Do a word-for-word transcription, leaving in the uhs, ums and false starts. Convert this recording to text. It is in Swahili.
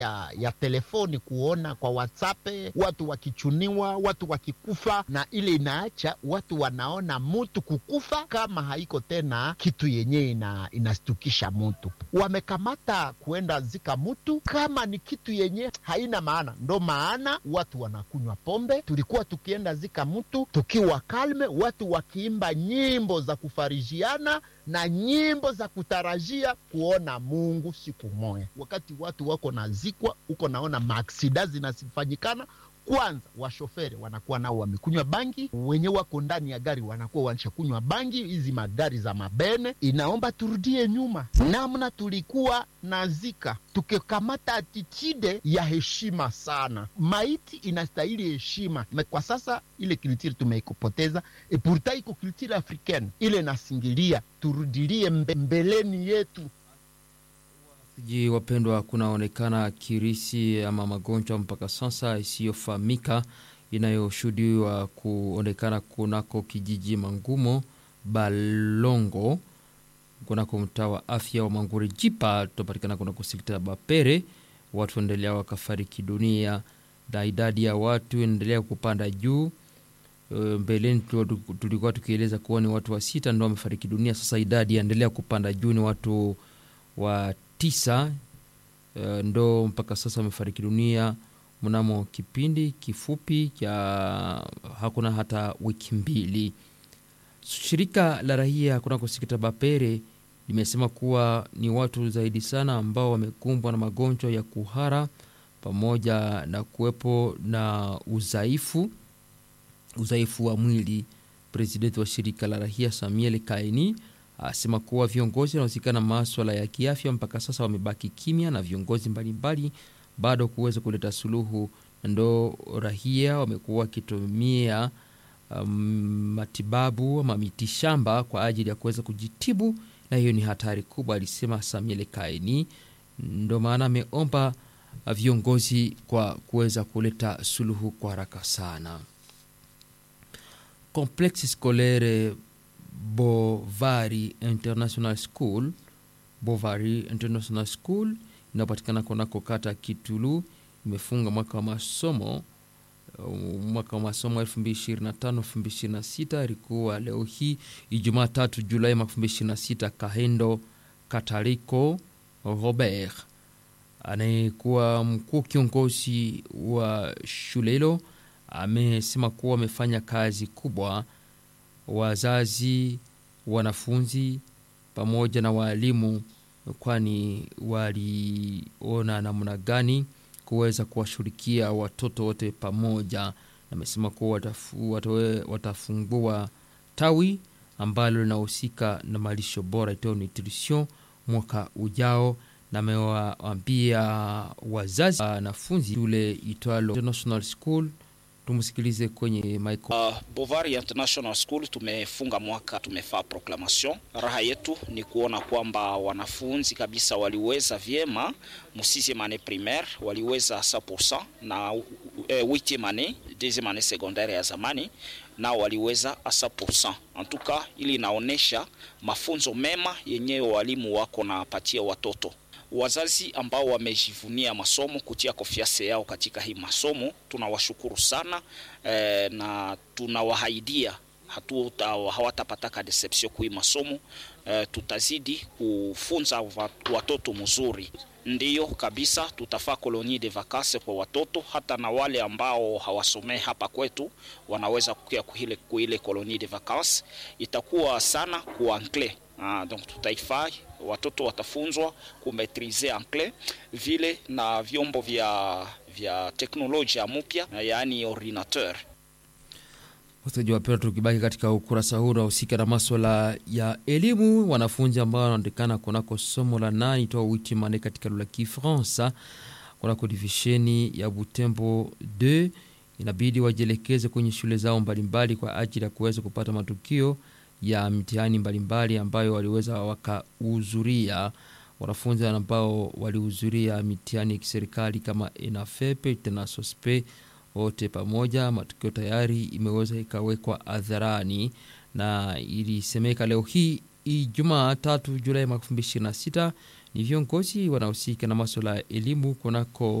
ya, ya telefoni kuona kwa WhatsApp watu wakichuniwa, watu wakikufa, na ile inaacha watu wanaona mtu kukufa kama haiko tena kitu yenye ina, inastukisha mtu. Wamekamata kuenda zika mtu kama ni kitu yenye haina maana. Ndo maana watu wanakunywa pombe. Tulikuwa tukienda zika mtu tukiwa kalme, watu wakiimba nyimbo za kufarijiana na nyimbo za kutarajia kuona Mungu siku moja. Wakati watu wako nazikwa, uko naona maaksida zinasifanyikana. Kwanza washoferi wanakuwa nao wamekunywa bangi, wenye wako ndani ya gari wanakuwa wanakunywa bangi. Hizi magari za mabene, inaomba turudie nyuma namna tulikuwa nazika, tukikamata attitude ya heshima sana. Maiti inastahili heshima. Kwa sasa ile culture tumeikopoteza, e pourtant iko culture africaine ile nasingilia, turudilie mbe, mbeleni yetu. Je, wapendwa, kunaonekana kirisi ama magonjwa mpaka sasa isiyofahamika inayoshuhudiwa kuonekana kunako kijiji Mangumo Balongo, kunako mtaa wa afya wa Manguri Jipa, tupatikana kunako sekta Bapere. Watu endelea wakafariki dunia na idadi ya watu endelea kupanda juu. Mbeleni tulikuwa tukieleza kuwa ni watu wa sita ndio wamefariki dunia, sasa idadi endelea kupanda juu, ni watu wa tisa uh, ndo mpaka sasa wamefariki dunia mnamo kipindi kifupi cha hakuna hata wiki mbili. Shirika la raia kunako sekta Bapere limesema kuwa ni watu zaidi sana ambao wamekumbwa na magonjwa ya kuhara pamoja na kuwepo na udhaifu udhaifu wa mwili. President wa shirika la raia Samuel Kaini asema kuwa viongozi wanaohusika masuala ya kiafya mpaka sasa wamebaki kimya na viongozi mbalimbali bado kuweza kuleta suluhu. Ndo raia wamekuwa wakitumia um, matibabu ama mitishamba kwa ajili ya kuweza kujitibu, na hiyo ni hatari kubwa, alisema Samuel Kaini. Ndo maana ameomba viongozi kwa kuweza kuleta suluhu kwa haraka sana. Complexe scolaire Bovary International School, Bovary International School inapatikana kunako kata Kitulu, imefunga mwaka wa masomo mwaka wa masomo elfu mbili ishirini na tano elfu mbili ishirini na sita. Ilikuwa leo hii Ijumaa tatu Julai elfu mbili ishirini na sita. Kahendo Katariko Robert anayekuwa mkuu kiongozi wa shule hilo amesema kuwa wamefanya kazi kubwa. Wazazi, wanafunzi pamoja na walimu, kwani waliona namna gani kuweza kuwashirikia watoto wote pamoja. Amesema kuwa watafu, watafungua tawi ambalo linahusika na malisho bora ito nutrition mwaka ujao, na amewaambia wazazi wanafunzi shule itwalo International School. Tumusikilize kwenye micro. Uh, Bovary International School tumefunga mwaka, tumefaa proclamation. Raha yetu ni kuona kwamba wanafunzi kabisa waliweza vyema mu sixième année primaire, waliweza cent pour cent, na eh, huitième année, deuxième année secondaire ya zamani na waliweza a cent pour cent. En tout cas, ili inaonesha mafunzo mema yenyewe walimu wako na patia watoto. Wazazi ambao wamejivunia masomo, kutia konfiance yao katika hii masomo, tunawashukuru sana e, na tunawahaidia hatuta hawatapataka deception kwa hii masomo. E, tutazidi kufunza watoto mzuri. Ndiyo kabisa, tutafaa colonie de vacances kwa watoto, hata na wale ambao hawasomee hapa kwetu wanaweza kukia kuile kuile colonie de vacances. Itakuwa sana kwa anglais. Ah, donc tutaifai watoto watafunzwa kumetrize anglais vile na vyombo vya vya teknolojia mpya, yaani ordinateur. Wateja wapenda, tukibaki katika ukurasa huu na usika na masuala ya elimu, wanafunzi ambao wanaonekana kunako somo la nane toa wiki mane katika lugha ya Kifaransa kunako divisheni ya Butembo deux inabidi wajielekeze kwenye shule zao mbalimbali kwa ajili ya kuweza kupata matukio ya mitihani mbalimbali ambayo waliweza wakahudhuria. Wanafunzi ambao walihudhuria mitihani ya kiserikali kama ENAFEP tena SOSPE wote pamoja, matukio tayari imeweza ikawekwa hadharani, na ilisemeka leo hii Ijumaa tatu Julai mwaka elfu mbili ishirini na sita ni viongozi wanaohusika na masuala ya elimu kunako